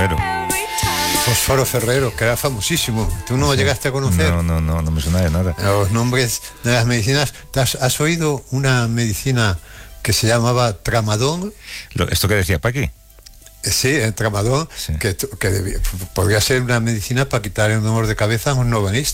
Ferrero. Fósforo Ferrero, que era famosísimo. ¿Tú no lo llegaste a conocer? No me suena de nada. Los nombres de las medicinas. ¿Has oído una medicina que se llamaba Tramadol? ¿Esto que decía Paqui? Sí, el Tramadol, Sí. que podría ser una medicina para quitar el dolor de cabeza a un novelista.